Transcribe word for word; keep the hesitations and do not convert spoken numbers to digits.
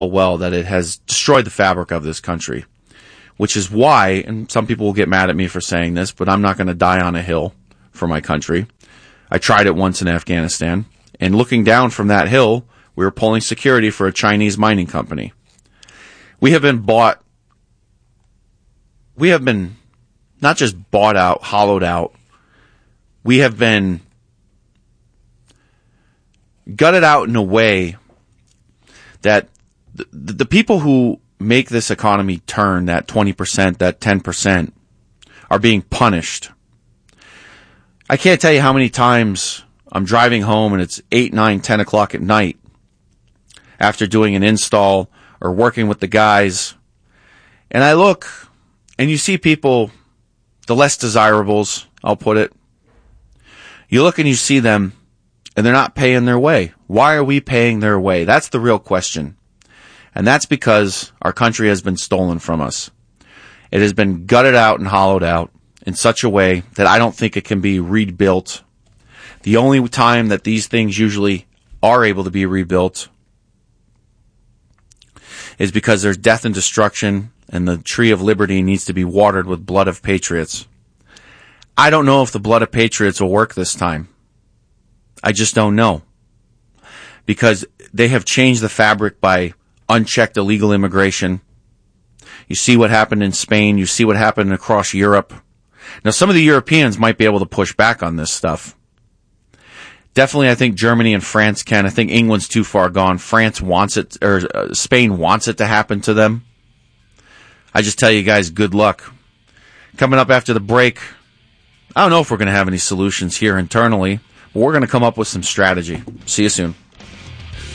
well that it has destroyed the fabric of this country, which is why, and some people will get mad at me for saying this, but I'm not going to die on a hill for my country. I tried it once in Afghanistan, and looking down from that hill, we were pulling security for a Chinese mining company. We have been bought, we have been not just bought out, hollowed out, we have been gutted out in a way that the, the people who make this economy turn, that twenty percent, that ten percent, are being punished. I can't tell you how many times I'm driving home and it's eight, nine, ten o'clock at night after doing an install or working with the guys, and I look and you see people, the less desirables, I'll put it. You look and you see them and they're not paying their way. Why are we paying their way? That's the real question. And that's because our country has been stolen from us. It has been gutted out and hollowed out in such a way that I don't think it can be rebuilt. The only time that these things usually are able to be rebuilt is because there's death and destruction, and the tree of liberty needs to be watered with blood of patriots. I don't know if the blood of patriots will work this time. I just don't know. Because they have changed the fabric by unchecked illegal immigration. You see what happened in Spain. You see what happened across Europe. Now, some of the Europeans might be able to push back on this stuff. Definitely, I think Germany and France can. I think England's too far gone. France wants it, or uh, Spain wants it to happen to them. I just tell you guys, good luck. Coming up after the break, I don't know if we're going to have any solutions here internally, but we're going to come up with some strategy. See you soon.